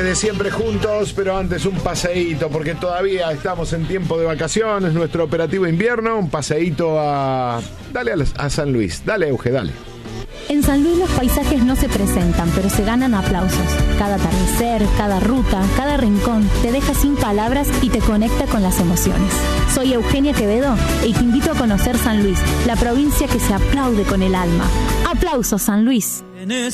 desde siempre juntos, pero antes un paseíto, porque todavía estamos en tiempo de vacaciones, nuestro operativo invierno, un paseíto a San Luis. Dale, Euge, dale. En San Luis los paisajes no se presentan, pero se ganan aplausos. Cada atardecer, cada ruta, cada rincón te deja sin palabras y te conecta con las emociones. Soy Eugenia Quevedo y te invito a conocer San Luis, la provincia que se aplaude con el alma. ¡Aplausos, San Luis!